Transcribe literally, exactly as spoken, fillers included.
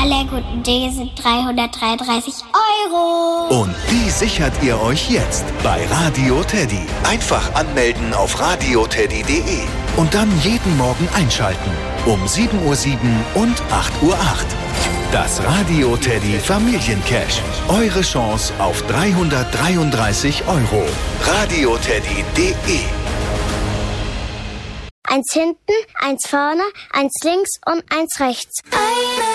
aller guten Dinge sind dreihundertdreiunddreißig Euro. Und die sichert ihr euch jetzt bei Radio Teddy. Einfach anmelden auf radio teddy punkt de und dann jeden Morgen einschalten. Um sieben Uhr sieben und acht Uhr acht. Das Radio Teddy Familiencash. Eure Chance auf dreihundertdreiunddreißig Euro. radio teddy punkt de. Eins hinten, eins vorne, eins links und eins rechts.